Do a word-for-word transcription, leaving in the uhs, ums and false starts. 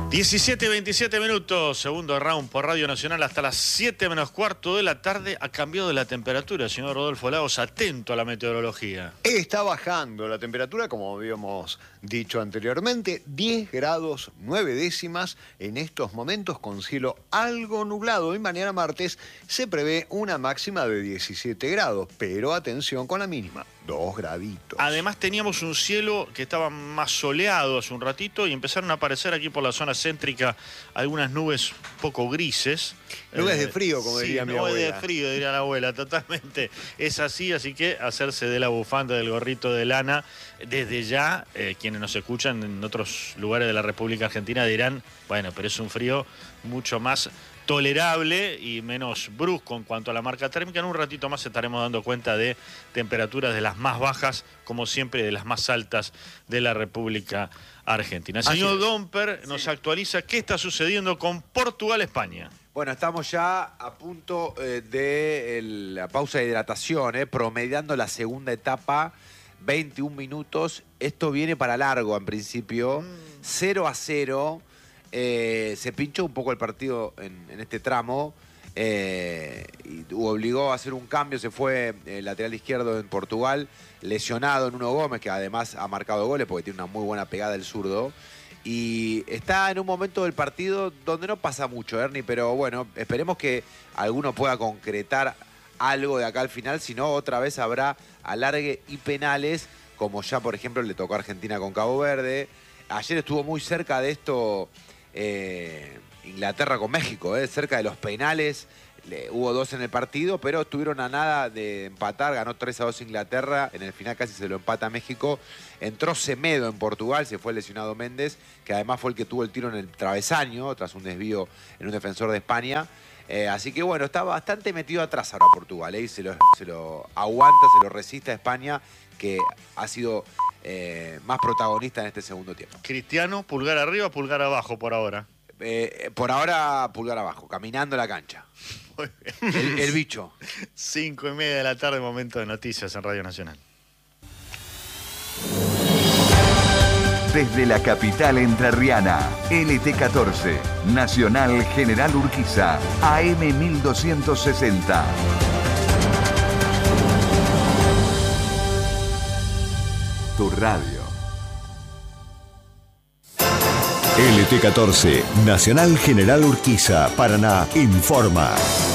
diecisiete, veintisiete minutos, segundo round por Radio Nacional hasta las siete menos cuarto de la tarde. Ha cambiado la temperatura, señor Rodolfo Lagos, atento a la meteorología. Está bajando la temperatura, como habíamos dicho anteriormente, diez grados nueve décimas en estos momentos con cielo algo nublado. Y mañana martes se prevé una máxima de diecisiete grados, pero atención con la mínima, dos graditos. Además teníamos un cielo que estaba más soleado hace un ratito y empezaron a aparecer aquí por la zona céntrica algunas nubes poco grises. Nubes eh, de frío, como sí, diría mi abuela. Nubes de frío, diría la abuela, totalmente. Es así, así que hacerse de la bufanda, del gorrito de lana. Desde ya, eh, quienes nos escuchan en otros lugares de la República Argentina dirán, bueno, pero es un frío mucho más tolerable y menos brusco en cuanto a la marca térmica. En un ratito más estaremos dando cuenta de temperaturas de las más bajas, como siempre, de las más altas de la República Argentina. Señor Domper nos sí. actualiza qué está sucediendo con Portugal-España. Bueno, estamos ya a punto eh, de el, la pausa de hidratación, eh, promediando la segunda etapa, veintiún minutos. Esto viene para largo en principio, mm. cero a cero. Eh, se pinchó un poco el partido en, en este tramo eh, y obligó a hacer un cambio. Se fue el lateral izquierdo en Portugal, lesionado Nuno Gómez, que además ha marcado goles porque tiene una muy buena pegada el zurdo. Y está en un momento del partido donde no pasa mucho, Ernie, pero bueno, esperemos que alguno pueda concretar algo de acá al final, si no otra vez habrá alargue y penales, como ya por ejemplo le tocó a Argentina con Cabo Verde. Ayer estuvo muy cerca de esto eh, Inglaterra con México, eh, cerca de los penales. Le, hubo dos en el partido, pero estuvieron a nada de empatar. Ganó tres a dos Inglaterra. En el final casi se lo empata México. Entró Semedo en Portugal, se fue lesionado Méndez, que además fue el que tuvo el tiro en el travesaño, tras un desvío en un defensor de España. Eh, así que bueno, está bastante metido atrás ahora Portugal, ¿eh? Y se lo, se lo aguanta, se lo resiste a España, que ha sido eh, más protagonista en este segundo tiempo. Cristiano, pulgar arriba, pulgar abajo por ahora. Eh, por ahora, pulgar abajo, caminando la cancha. Muy bien. El, el bicho. Cinco y media de la tarde, momento de noticias en Radio Nacional. Desde la capital entrerriana, L T catorce, Nacional General Urquiza, A M mil doscientos sesenta. Tu radio. L T catorce, Nacional General Urquiza, Paraná, informa.